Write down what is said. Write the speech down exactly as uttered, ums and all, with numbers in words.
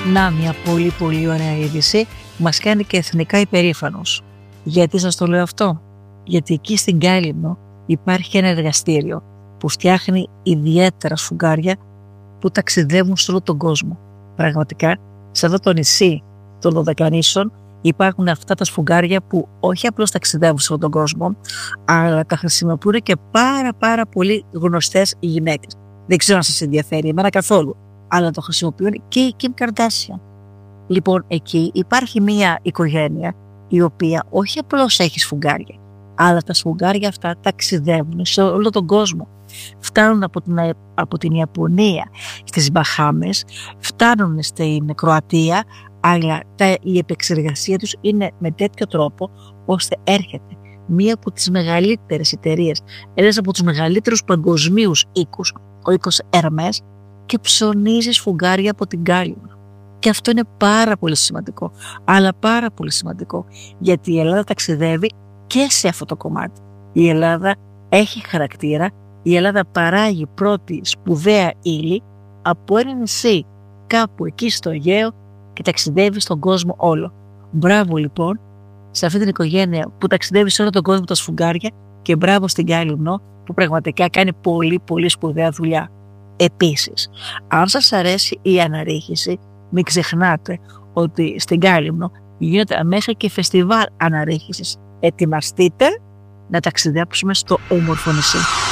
Να, μια πολύ πολύ ωραία είδηση που μας κάνει και εθνικά υπερήφανος. Γιατί σας το λέω αυτό? Γιατί εκεί στην Κάλυμνο υπάρχει ένα εργαστήριο που φτιάχνει ιδιαίτερα σφουγγάρια που ταξιδεύουν σε όλο τον κόσμο. Πραγματικά, σε αυτό το νησί των Δωδεκανήσων υπάρχουν αυτά τα σφουγγάρια που όχι απλώς ταξιδεύουν σε όλο τον κόσμο, αλλά τα χρησιμοποιούν και πάρα πάρα πολύ γνωστές γυναίκες. Δεν ξέρω αν σας ενδιαφέρει, εμένα καθόλου, αλλά το χρησιμοποιούν και η Kim Kardashian. Λοιπόν, εκεί υπάρχει μια οικογένεια η οποία όχι απλώς έχει σφουγγάρια, αλλά τα σφουγγάρια αυτά ταξιδεύουν σε όλο τον κόσμο. Φτάνουν από την, από την Ιαπωνία στις Μπαχάμες, φτάνουν στην Κροατία, αλλά τα, η επεξεργασία τους είναι με τέτοιο τρόπο ώστε έρχεται μία από τις μεγαλύτερες εταιρείες, ένας από τους μεγαλύτερους παγκοσμίους οίκους, ο οίκος Hermes, και ψωνίζει σφουγγάρια από την Κάλυμνο. Και αυτό είναι πάρα πολύ σημαντικό, αλλά πάρα πολύ σημαντικό, γιατί η Ελλάδα ταξιδεύει και σε αυτό το κομμάτι. Η Ελλάδα έχει χαρακτήρα, η Ελλάδα παράγει πρώτη σπουδαία ύλη από ένα νησί κάπου εκεί στο Αιγαίο και ταξιδεύει στον κόσμο όλο. Μπράβο λοιπόν σε αυτή την οικογένεια που ταξιδεύει σε όλο τον κόσμο τα σφουγγάρια και μπράβο στην Κάλυμνο που πραγματικά κάνει πολύ πολύ σπουδαία δουλειά. Επίσης, αν σας αρέσει η αναρρίχηση, μην ξεχνάτε ότι στην Κάλυμνο γίνεται αμέσα και φεστιβάλ αναρρίχησης. Ετοιμαστείτε να ταξιδέψουμε στο όμορφο νησί.